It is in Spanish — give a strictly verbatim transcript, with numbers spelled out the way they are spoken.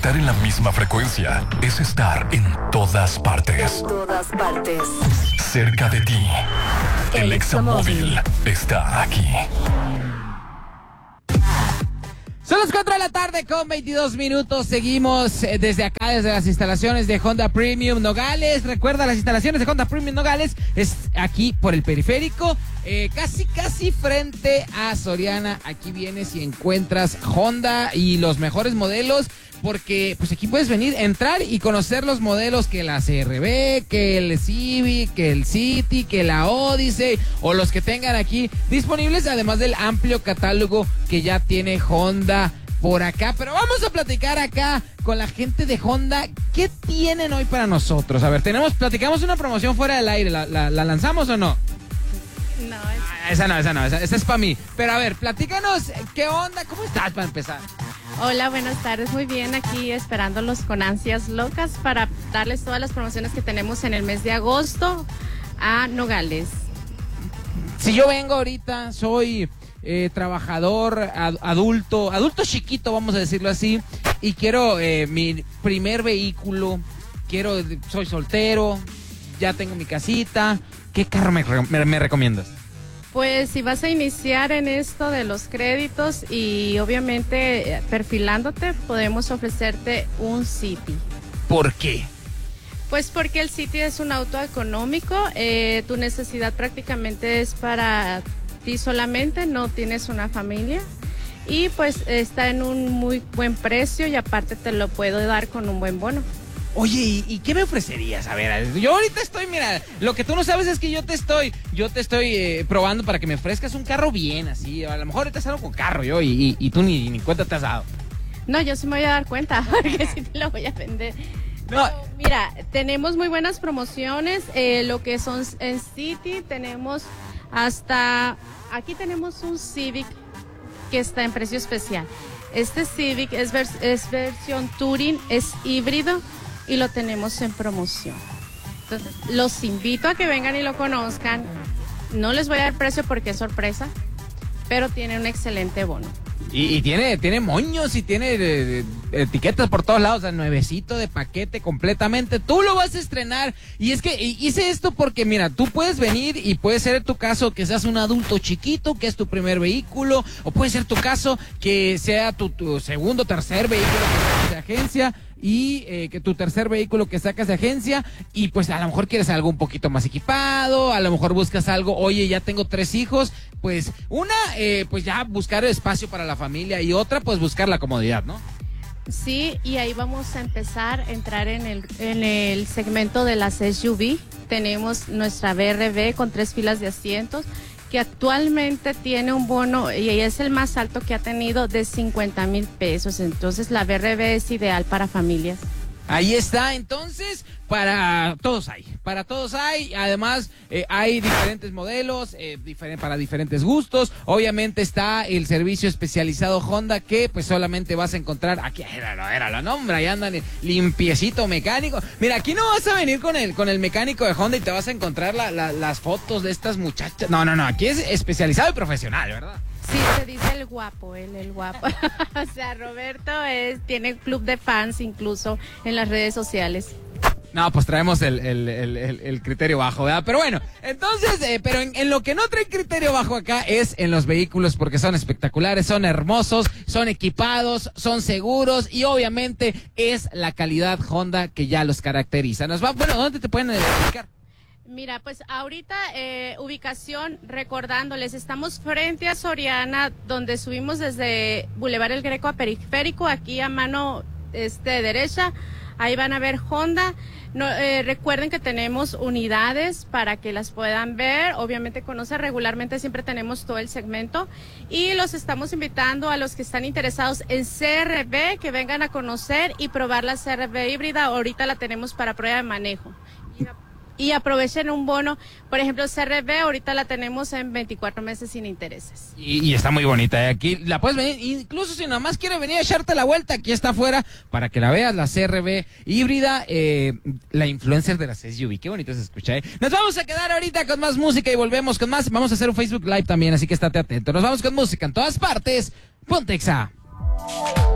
Estar en la misma frecuencia es estar en todas partes. En todas partes. Cerca de ti. El, El Examóvil está aquí. Son las cuatro de la tarde con veintidós minutos. Seguimos eh, desde acá, desde las instalaciones de Honda Premium Nogales. Recuerda, las instalaciones de Honda Premium Nogales es aquí por el periférico, eh, casi casi frente a Soriana. Aquí vienes y encuentras Honda y los mejores modelos, porque pues aquí puedes venir, entrar y conocer los modelos que la C R V, que el Civic, que el City, que la Odyssey o los que tengan aquí disponibles, además del amplio catálogo que ya tiene Honda por acá. Pero vamos a platicar acá con la gente de Honda. ¿Qué tienen hoy para nosotros? A ver, tenemos, platicamos una promoción fuera del aire. ¿La, la, la lanzamos o no? No, es... Ah, esa no, esa no, esa, esa es para mí. Pero a ver, platícanos, ¿qué onda? ¿Cómo estás para empezar? Hola, buenas tardes, muy bien, aquí esperándolos con ansias locas para darles todas las promociones que tenemos en el mes de agosto a Nogales. Si yo vengo ahorita, soy eh, trabajador, ad, adulto, adulto chiquito, vamos a decirlo así, y quiero eh, mi primer vehículo, quiero, soy soltero, ya tengo mi casita, ¿qué carro me, me, me recomiendas? Pues si vas a iniciar en esto de los créditos y obviamente eh, perfilándote, podemos ofrecerte un City. ¿Por qué? Pues porque el City es un auto económico, eh, tu necesidad prácticamente es para ti solamente, no tienes una familia y pues está en un muy buen precio y aparte te lo puedo dar con un buen bono. Oye, ¿y, ¿y qué me ofrecerías? A ver, yo ahorita estoy, mira, lo que tú no sabes es que yo te estoy, yo te estoy eh, probando para que me ofrezcas un carro bien, así, a lo mejor ahorita salgo con carro yo y, y, y tú ni, ni cuenta te has dado. No, yo sí me voy a dar cuenta, porque sí te lo voy a vender. No. Pero, mira, tenemos muy buenas promociones, eh, lo que son en City, tenemos hasta, aquí tenemos un Civic que está en precio especial. Este Civic es, vers, es versión Touring, es híbrido, y lo tenemos en promoción. Entonces, los invito a que vengan y lo conozcan. No les voy a dar precio porque es sorpresa, pero tiene un excelente bono. Y, y tiene, tiene moños y tiene eh, etiquetas por todos lados, o sea, nuevecito de paquete completamente. Tú lo vas a estrenar. Y es que hice esto porque, mira, tú puedes venir y puede ser tu caso que seas un adulto chiquito, que es tu primer vehículo, o puede ser tu caso que sea tu, tu segundo, tercer vehículo que sacas de agencia. Y eh, que tu tercer vehículo que sacas de agencia y pues a lo mejor quieres algo un poquito más equipado, a lo mejor buscas algo, oye, ya tengo tres hijos, pues una, eh, pues ya buscar espacio para la familia y otra, pues buscar la comodidad, ¿no? Sí, y ahí vamos a empezar a entrar en el, en el segmento de las S U V. Tenemos nuestra B R V con tres filas de asientos, que actualmente tiene un bono y es el más alto que ha tenido de cincuenta mil pesos. Entonces la B R V es ideal para familias. Ahí está, entonces, para todos hay, para todos hay, además eh, hay diferentes modelos, eh, diferente, para diferentes gustos, obviamente está el servicio especializado Honda que pues solamente vas a encontrar, aquí era, era la nombre, ahí andan limpiecito mecánico, mira, aquí no vas a venir con el, con el mecánico de Honda y te vas a encontrar la, la, las fotos de estas muchachas, no, no, no, aquí es especializado y profesional, ¿verdad? Sí, se dice el guapo, él, el guapo. O sea, Roberto es, tiene club de fans incluso en las redes sociales. No, pues traemos el, el, el, el, el criterio bajo, ¿verdad? Pero bueno, entonces, eh, pero en, en lo que no trae criterio bajo acá es en los vehículos porque son espectaculares, son hermosos, son equipados, son seguros y obviamente es la calidad Honda que ya los caracteriza. Nos va, bueno, ¿dónde te pueden identificar? Mira, pues ahorita eh, ubicación, recordándoles, estamos frente a Soriana, donde subimos desde Boulevard El Greco a Periférico, aquí a mano este, derecha, ahí van a ver Honda. No, eh, recuerden que tenemos unidades para que las puedan ver, obviamente conocer regularmente, siempre tenemos todo el segmento y los estamos invitando a los que están interesados en C R V, que vengan a conocer y probar la C R V híbrida, ahorita la tenemos para prueba de manejo. Y aprovechen un bono, por ejemplo, C R V, ahorita la tenemos en veinticuatro meses sin intereses. Y, y está muy bonita, ¿eh? Aquí la puedes venir, incluso si nada más quiere venir a echarte la vuelta, aquí está afuera, para que la veas, la C R V híbrida, eh, la influencer de las S U V. Qué bonito se escucha, ¿eh? Nos vamos a quedar ahorita con más música y volvemos con más. Vamos a hacer un Facebook Live también, así que estate atento. Nos vamos con música en todas partes. Ponte Exa.